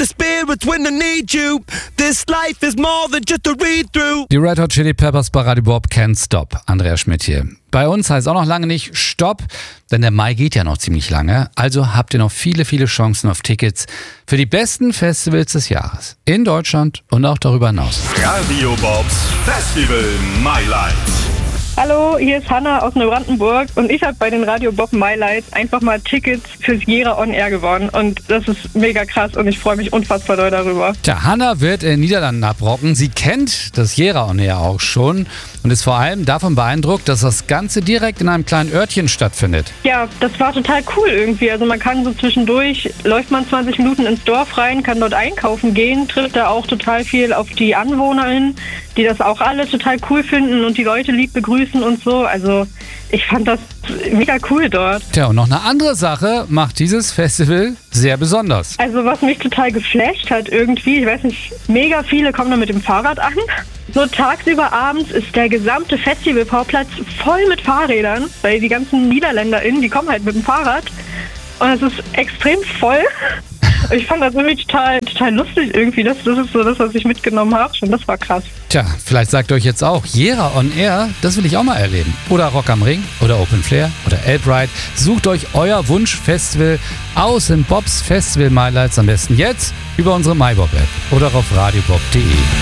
spirits when I need you. This life is more than just a read-through. Die Red Hot Chili Peppers bei Radio Bob, Can't Stop. Andreas Schmidt hier. Bei uns heißt auch noch lange nicht Stopp, denn der Mai geht ja noch ziemlich lange. Also habt ihr noch viele, viele Chancen auf Tickets für die besten Festivals des Jahres. In Deutschland und auch darüber hinaus. Radio Bobs Festival Highlights. Hallo, hier ist Hanna aus Neubrandenburg und ich habe bei den Radio Bob MyLights einfach mal Tickets fürs Jera On Air gewonnen und das ist mega krass und ich freue mich unfassbar doll darüber. Tja, Hanna wird in den Niederlanden abrocken. Sie kennt das Jera On Air auch schon und ist vor allem davon beeindruckt, dass das Ganze direkt in einem kleinen Örtchen stattfindet. Ja, das war total cool irgendwie. Also man kann so zwischendurch, läuft man 20 Minuten ins Dorf rein, kann dort einkaufen gehen, trifft da auch total viel auf die AnwohnerInnen, die das auch alle total cool finden und die Leute lieb begrüßen und so. Also ich fand das mega cool dort. Tja, und noch eine andere Sache macht dieses Festival sehr besonders. Also was mich total geflasht hat irgendwie, ich weiß nicht, mega viele kommen da mit dem Fahrrad an. So tagsüber abends ist der gesamte Festivalvorplatz voll mit Fahrrädern, weil die ganzen NiederländerInnen, die kommen halt mit dem Fahrrad und es ist extrem voll. Ich fand das irgendwie total lustig irgendwie. Das ist so das, was ich mitgenommen habe. Und das war krass. Tja, vielleicht sagt ihr euch jetzt auch, Jera On Air, das will ich auch mal erleben. Oder Rock am Ring oder Open Flair oder Elbride. Sucht euch euer Wunschfestival aus in Bobs Festival Highlights am besten jetzt über unsere MyBob-App oder auf radiobob.de.